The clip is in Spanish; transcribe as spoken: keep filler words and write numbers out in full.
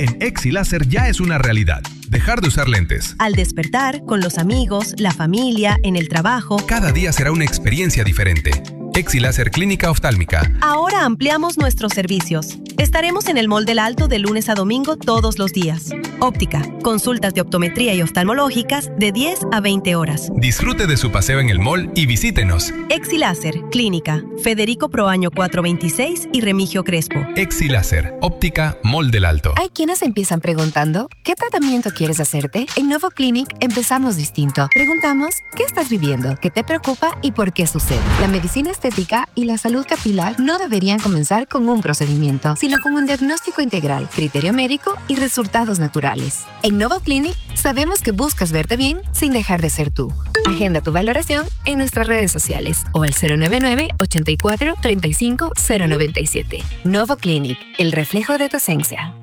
en Exiláser ya es una realidad. Dejar de usar lentes. Al despertar, con los amigos, la familia, en el trabajo. Cada día será una experiencia diferente. Exiláser Clínica Oftálmica. Ahora ampliamos nuestros servicios. Estaremos en el Mall del Alto de lunes a domingo todos los días. Óptica, consultas de optometría y oftalmológicas de diez a veinte horas. Disfrute de su paseo en el mall y visítenos. Exiláser Clínica, Federico Proaño cuatrocientos veintiséis y Remigio Crespo. Exiláser, Óptica, Mall del Alto. Hay quienes empiezan preguntando, ¿qué tratamiento quieres hacerte? En Novo Clinic empezamos distinto. Preguntamos, ¿qué estás viviendo? ¿Qué te preocupa y por qué sucede? La medicina estética y la salud capilar no deberían comenzar con un procedimiento, sino con un diagnóstico integral, criterio médico y resultados naturales. En Novo Clinic sabemos que buscas verte bien sin dejar de ser tú. Agenda tu valoración en nuestras redes sociales o al cero nueve nueve, ochenta y cuatro, treinta y cinco, cero noventa y siete. Novo Clinic, el reflejo de tu esencia.